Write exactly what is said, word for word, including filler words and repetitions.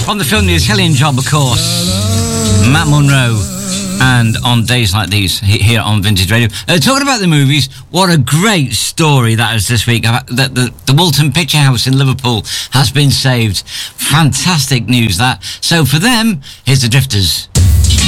On the film news, Hellion Job, of course. Matt Monro. And on days like these, here on Vintage Radio. Uh, talking about the movies, what a great story that is this week. The, the, the Walton Picture House in Liverpool has been saved. Fantastic news, that. So for them, here's the Drifters.